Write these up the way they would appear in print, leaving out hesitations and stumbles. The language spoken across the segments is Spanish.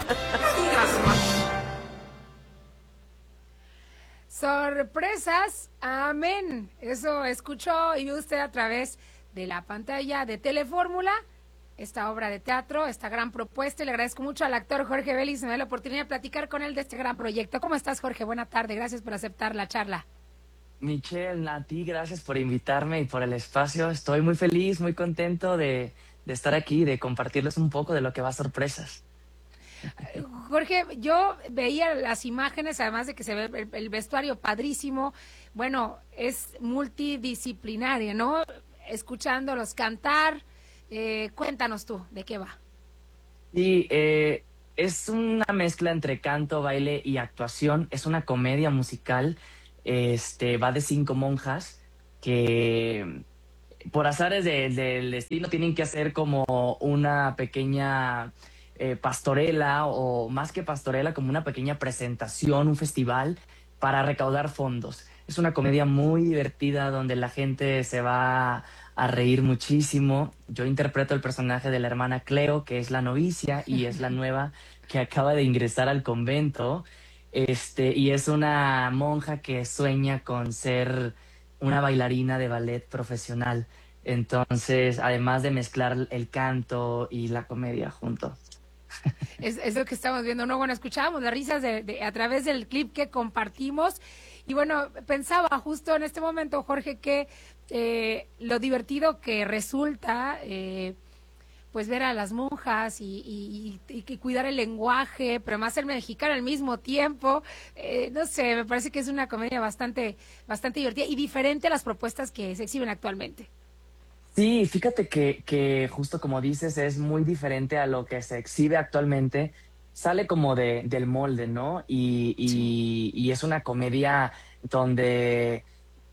Sorpresas, amén. Eso escuchó y usted a través de la pantalla de Telefórmula, esta obra de teatro, esta gran propuesta, y le agradezco mucho al actor Jorge Vélez, me da la oportunidad de platicar con él de este gran proyecto. ¿Cómo estás, Jorge? Buena tarde, gracias por aceptar la charla. Michelle, a ti gracias por invitarme y por el espacio. Estoy muy feliz, muy contento de estar aquí, de compartirles un poco de lo que va a sorpresas. Jorge, yo veía las imágenes, además de que se ve el vestuario padrísimo, bueno, es multidisciplinario, ¿no? Escuchándolos cantar, cuéntanos tú, ¿de qué va? Sí, es una mezcla entre canto, baile y actuación. Es una comedia musical. Va de 5 monjas que por azares del destino tienen que hacer como una pequeña pastorela o más que pastorela, como una pequeña presentación, un festival para recaudar fondos. Es una comedia muy divertida donde la gente se va a reír muchísimo. Yo interpreto el personaje de la hermana Cleo, que es la novicia y es la nueva que acaba de ingresar al convento. Y es una monja que sueña con ser una bailarina de ballet profesional. Entonces, además de mezclar el canto y la comedia juntos. Es lo que estamos viendo, ¿no? Bueno, escuchábamos las risas a través del clip que compartimos y bueno, pensaba justo en este momento, Jorge, que lo divertido que resulta pues ver a las monjas y cuidar el lenguaje, pero más el mexicano al mismo tiempo, no sé, me parece que es una comedia bastante divertida y diferente a las propuestas que se exhiben actualmente. Sí, fíjate que justo como dices, es muy diferente a lo que se exhibe actualmente. Sale como del molde, ¿no? Sí. Y es una comedia donde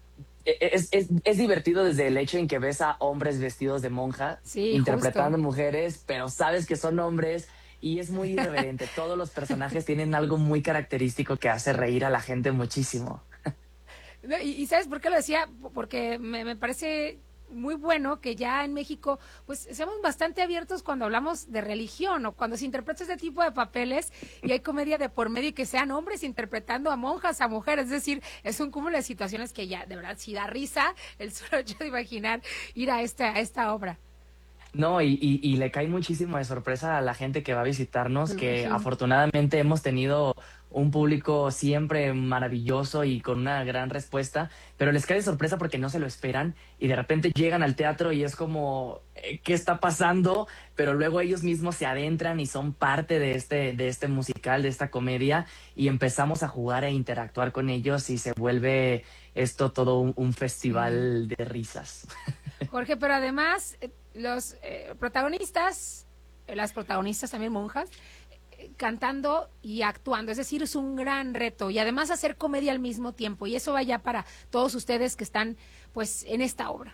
es divertido desde el hecho en que ves a hombres vestidos de monja Sí, justo. interpretando mujeres, pero sabes que son hombres y es muy irreverente. Todos los personajes tienen algo muy característico que hace reír a la gente muchísimo. No, y ¿sabes por qué lo decía? Porque me parece muy bueno que ya en México pues seamos bastante abiertos cuando hablamos de religión o cuando se interpreta este tipo de papeles y hay comedia de por medio y que sean hombres interpretando a monjas, a mujeres, es decir, es un cúmulo de situaciones que ya de verdad sí da risa el solo hecho de imaginar ir a esta obra. No, y le cae muchísimo de sorpresa a la gente que va a visitarnos, Me que imagino. afortunadamente hemos tenido un público siempre maravilloso y con una gran respuesta, pero les cae de sorpresa porque no se lo esperan y de repente llegan al teatro y es como, ¿qué está pasando? Pero luego ellos mismos se adentran y son parte de este musical, de esta comedia, y empezamos a jugar e interactuar con ellos y se vuelve esto todo un Sí. festival de risas. Jorge, pero además los protagonistas, las protagonistas también monjas, cantando y actuando, es decir, es un gran reto y además hacer comedia al mismo tiempo y eso vaya para todos ustedes que están pues en esta obra.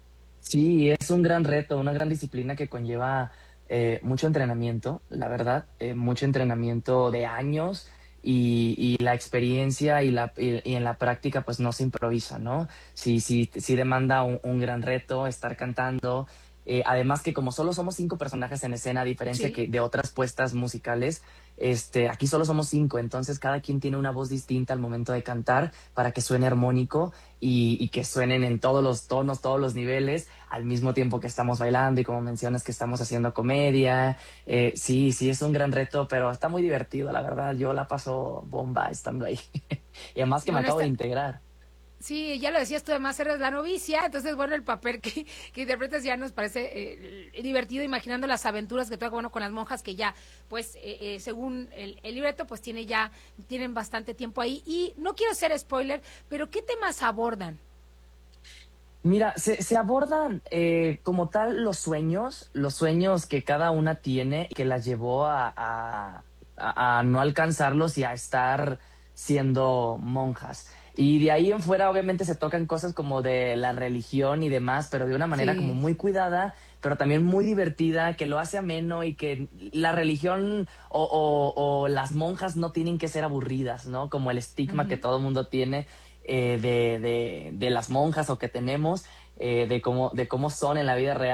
Sí, es un gran reto, una gran disciplina que conlleva mucho entrenamiento, la verdad, mucho entrenamiento de años y la experiencia y en la práctica pues no se improvisa, ¿no? Sí, sí, sí demanda un gran reto estar cantando. Además que como solo somos 5 personajes en escena, a diferencia Sí. que de otras puestas musicales, aquí solo somos 5, entonces cada quien tiene una voz distinta al momento de cantar para que suene armónico y que suenen en todos los tonos, todos los niveles, al mismo tiempo que estamos bailando y como mencionas que estamos haciendo comedia. Sí, sí, es un gran reto, pero está muy divertido, la verdad. Yo la paso bomba estando ahí. Y además que Y me bueno, acabo de esta, integrar. sí, ya lo decías tú, además eres la novicia, entonces, bueno, el papel que interpretas ya nos parece divertido, imaginando las aventuras que toca, bueno, con las monjas que ya, pues, según el libreto, pues tienen bastante tiempo ahí. Y no quiero ser spoiler, pero ¿qué temas abordan? Mira, se abordan como tal los sueños que cada una tiene, que las llevó a no alcanzarlos y a estar siendo monjas. Y de ahí en fuera obviamente se tocan cosas como de la religión y demás, pero de una manera como Sí. muy cuidada, pero también muy divertida, que lo hace ameno y que la religión o las monjas no tienen que ser aburridas, ¿no? Como el estigma que Ujú. todo mundo tiene de las monjas o que tenemos, de cómo son en la vida real.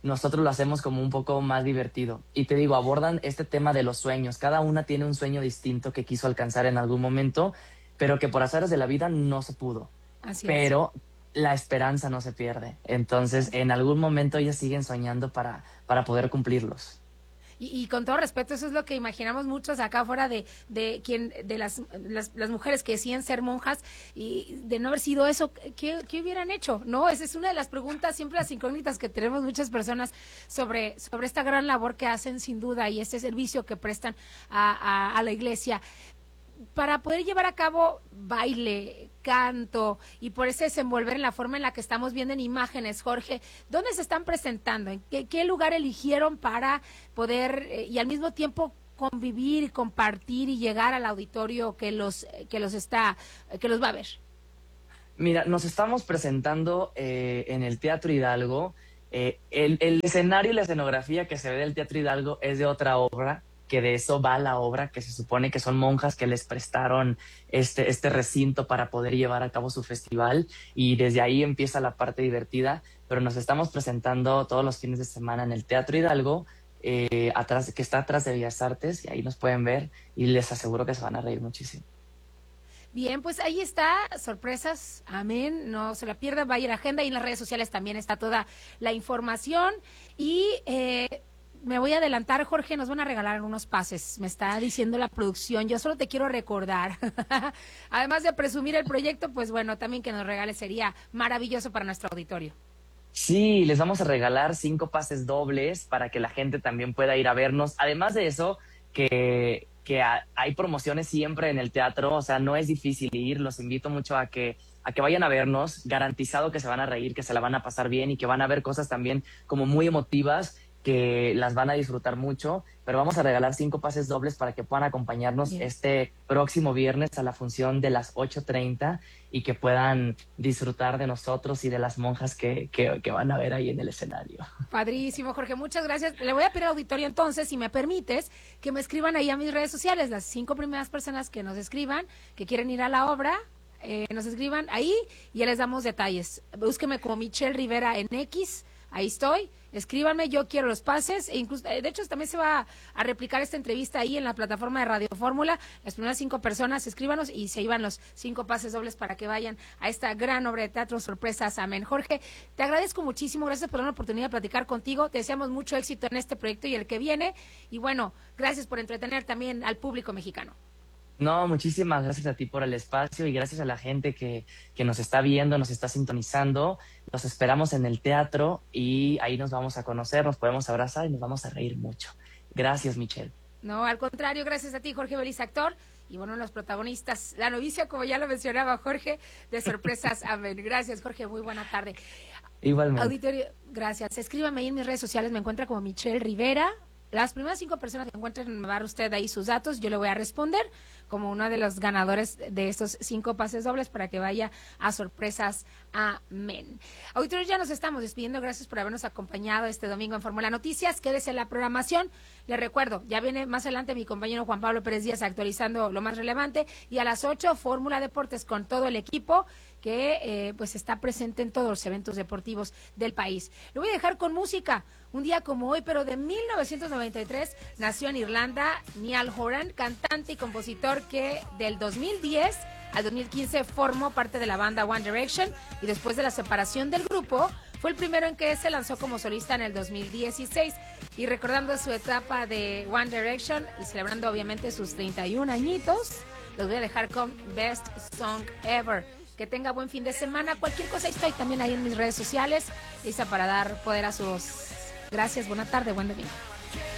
nosotros lo hacemos como un poco más divertido. Y te digo, abordan este tema de los sueños. Cada una tiene un sueño distinto que quiso alcanzar en algún momento, pero que por azares de la vida no se pudo. Así es. Pero la esperanza no se pierde. Entonces, en algún momento ellas siguen soñando para poder cumplirlos. Y con todo respeto, eso es lo que imaginamos muchos acá afuera de las mujeres que decían ser monjas y de no haber sido eso, ¿qué hubieran hecho? No, esa es una de las preguntas, siempre las incógnitas que tenemos muchas personas sobre esta gran labor que hacen sin duda y este servicio que prestan a la iglesia. Para poder llevar a cabo baile, canto y por ese desenvolver en la forma en la que estamos viendo en imágenes, Jorge, ¿dónde se están presentando? ¿En qué lugar eligieron para poder y al mismo tiempo convivir y compartir y llegar al auditorio que los va a ver? Mira, nos estamos presentando en el Teatro Hidalgo. El escenario y la escenografía que se ve del Teatro Hidalgo es de otra obra, que de eso va la obra, que se supone que son monjas que les prestaron este recinto para poder llevar a cabo su festival, y desde ahí empieza la parte divertida, pero nos estamos presentando todos los fines de semana en el Teatro Hidalgo, atrás, que está atrás de Bellas Artes, y ahí nos pueden ver y les aseguro que se van a reír muchísimo. Bien, pues ahí está, sorpresas, amén, no se la pierdan, vaya a la agenda y en las redes sociales también está toda la información y me voy a adelantar, Jorge, nos van a regalar unos pases, me está diciendo la producción, yo solo te quiero recordar, además de presumir el proyecto, pues bueno, también que nos regales sería maravilloso para nuestro auditorio. Sí, les vamos a regalar 5 pases dobles para que la gente también pueda ir a vernos. Además de eso, hay promociones siempre en el teatro, o sea, no es difícil ir, los invito mucho a que vayan a vernos, garantizado que se van a reír, que se la van a pasar bien y que van a ver cosas también como muy emotivas, que las van a disfrutar mucho, pero vamos a regalar 5 pases dobles para que puedan acompañarnos este próximo viernes a la función de las 8:30 y que puedan disfrutar de nosotros y de las monjas que van a ver ahí en el escenario. Padrísimo, Jorge, muchas gracias. Le voy a pedir al auditorio entonces, si me permites, que me escriban ahí a mis redes sociales, las 5 primeras personas que nos escriban, que quieren ir a la obra, nos escriban ahí y ya les damos detalles. Búsqueme como Michelle Rivera en X, ahí estoy. Escríbanme, yo quiero los pases, e incluso, de hecho también se va a replicar esta entrevista ahí en la plataforma de Radio Fórmula, las primeras 5 personas, escríbanos y se llevan los 5 pases dobles para que vayan a esta gran obra de teatro, Sorpresas, amén. Jorge, te agradezco muchísimo, gracias por la oportunidad de platicar contigo, te deseamos mucho éxito en este proyecto y el que viene, y bueno, gracias por entretener también al público mexicano. No, muchísimas gracias a ti por el espacio y gracias a la gente que nos está viendo, nos está sintonizando. Los esperamos en el teatro y ahí nos vamos a conocer, nos podemos abrazar y nos vamos a reír mucho. Gracias, Michelle. No, al contrario, gracias a ti, Jorge Beliz, actor. Y bueno, los protagonistas, la novicia, como ya lo mencionaba Jorge, de Sorpresas, amén. Gracias, Jorge, muy buena tarde. Igualmente. Auditorio, gracias. Escríbame ahí en mis redes sociales, me encuentra como Michelle Rivera. Las primeras 5 personas que encuentren, me va a dar usted ahí sus datos, yo le voy a responder como uno de los ganadores de estos 5 pases dobles para que vaya a Sorpresas, amén. Auditores, ya nos estamos despidiendo, gracias por habernos acompañado este domingo en Fórmula Noticias, quédese en la programación, les recuerdo, ya viene más adelante mi compañero Juan Pablo Pérez Díaz actualizando lo más relevante, y a las 8, Fórmula Deportes con todo el equipo que pues está presente en todos los eventos deportivos del país. Lo voy a dejar con música. Un día como hoy, pero de 1993, nació en Irlanda Niall Horan, cantante y compositor que del 2010 al 2015 formó parte de la banda One Direction y después de la separación del grupo fue el primero en que se lanzó como solista en el 2016. Y recordando su etapa de One Direction y celebrando obviamente sus 31 añitos, los voy a dejar con Best Song Ever. Que tenga buen fin de semana. Cualquier cosa estoy también ahí en mis redes sociales, lista para dar poder a su voz. Gracias, buena tarde, buen domingo.